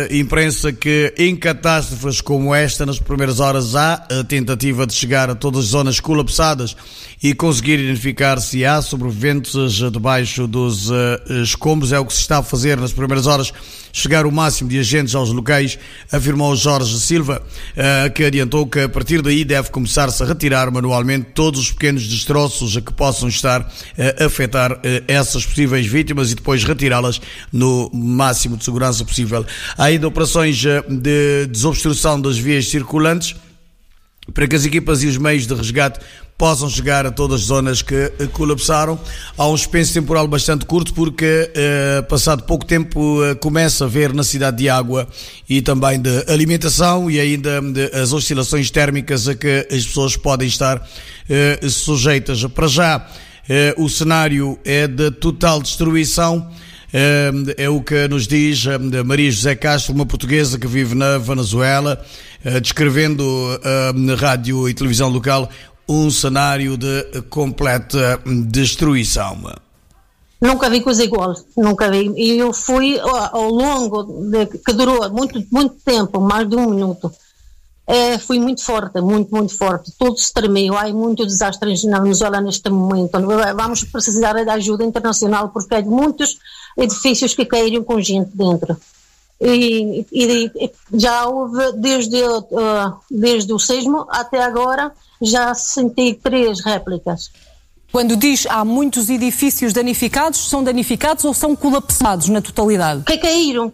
Imprensa que em catástrofes como esta, nas primeiras horas, há a tentativa de chegar a todas as zonas colapsadas e conseguir identificar se há sobreviventes debaixo dos escombros. É o que se está a fazer nas primeiras horas, chegar o máximo de agentes aos locais, afirmou Jorge Silva, que adiantou que a partir daí deve começar-se a retirar manualmente todos os pequenos destroços que possam estar a afetar essas possíveis vítimas e depois retirá-las no máximo de segurança possível. Há ainda operações de desobstrução das vias circulantes para que as equipas e os meios de resgate possam chegar a todas as zonas que colapsaram. Há um espaço temporal bastante curto porque passado pouco tempo começa a haver necessidade de água e também de alimentação e ainda as oscilações térmicas a que as pessoas podem estar sujeitas. Para já o cenário é de total destruição. É o que nos diz Maria José Castro, uma portuguesa que vive na Venezuela, descrevendo na rádio e televisão local um cenário de completa destruição. Nunca vi coisa igual, nunca vi. E eu fui ao longo que durou muito tempo, mais de 1 minuto. Foi muito forte, muito forte. Tudo se tremeu. Há muito desastre na Venezuela neste momento. Vamos precisar de ajuda internacional porque há muitos edifícios que caíram com gente dentro. E já houve, desde o sismo até agora, já senti 3 réplicas. Quando diz há muitos edifícios danificados, são danificados ou são colapsados na totalidade? Que caíram.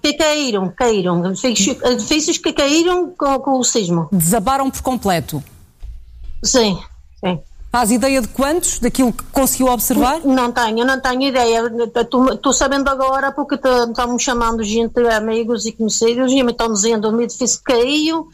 Edifícios que caíram com o sismo. Desabaram por completo? Sim. Faz ideia de quantos, daquilo que conseguiu observar? Não tenho ideia. Estou sabendo agora porque estamos chamando gente, amigos e conhecidos, e me estão dizendo o edifício caiu.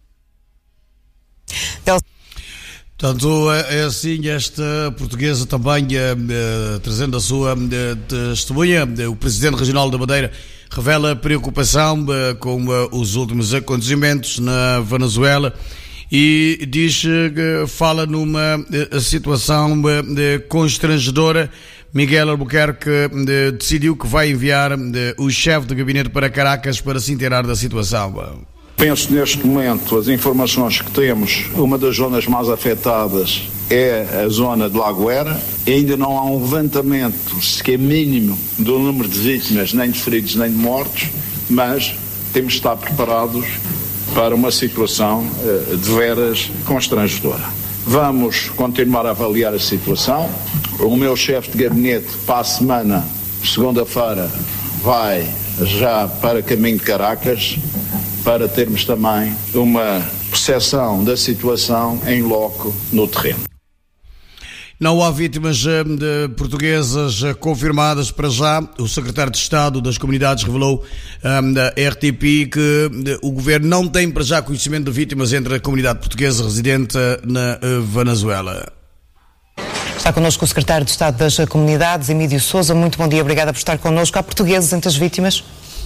Portanto, é assim, esta portuguesa também trazendo a sua testemunha. O Presidente Regional da Madeira revela preocupação com os últimos acontecimentos na Venezuela e diz que fala numa situação constrangedora. Miguel Albuquerque decidiu que vai enviar o chefe de gabinete para Caracas para se inteirar da situação. Penso neste momento, as informações que temos, uma das zonas mais afetadas é a zona de Lagoera. Ainda não há um levantamento sequer mínimo do número de vítimas, nem de feridos, nem de mortos, mas temos de estar preparados para uma situação de veras constrangedora. Vamos continuar a avaliar a situação. O meu chefe de gabinete, para a semana, segunda-feira, vai já para caminho de Caracas, para termos também uma percepção da situação em loco no terreno. Não há vítimas portuguesas confirmadas para já. O secretário de Estado das Comunidades revelou à RTP que o governo não tem para já conhecimento de vítimas entre a comunidade portuguesa residente na Venezuela. Está connosco o secretário de Estado das Comunidades, Emílio Sousa. Muito bom dia, obrigada por estar connosco. Há portugueses entre as vítimas?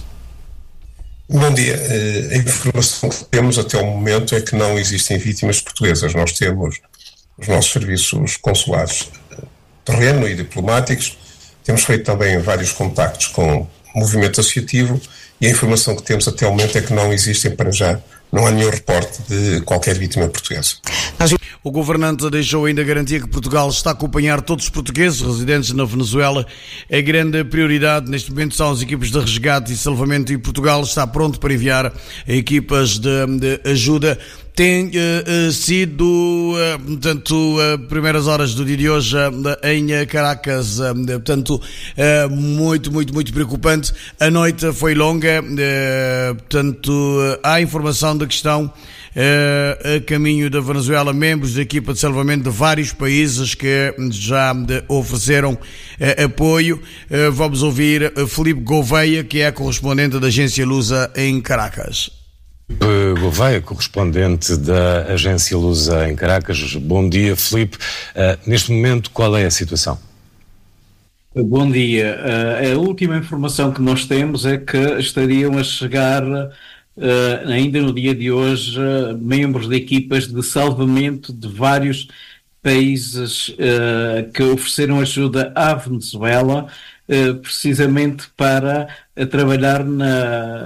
Bom dia. A informação que temos até o momento é que não existem vítimas portuguesas. Nós temos os nossos serviços consulares terreno e diplomáticos. Temos feito também vários contactos com o movimento associativo e a informação que temos até o momento é que não existem para já. Não há nenhum reporte de qualquer vítima portuguesa. O governante deixou ainda a garantia que Portugal está a acompanhar todos os portugueses residentes na Venezuela. A grande prioridade neste momento são as equipas de resgate e salvamento e Portugal está pronto para enviar equipas de ajuda. Tem sido, portanto, primeiras horas do dia de hoje em Caracas, portanto, muito preocupante. A noite foi longa, portanto, há informação da questão a caminho da Venezuela, membros da equipa de salvamento de vários países que já ofereceram apoio. Vamos ouvir Filipe Gouveia, que é a correspondente da agência Lusa em Caracas. Gouveia, correspondente da agência Lusa em Caracas. Bom dia, Filipe. Neste momento, qual é a situação? Bom dia. A última informação que nós temos é que estariam a chegar, ainda no dia de hoje, membros de equipas de salvamento de vários países que ofereceram ajuda à Venezuela, precisamente para trabalhar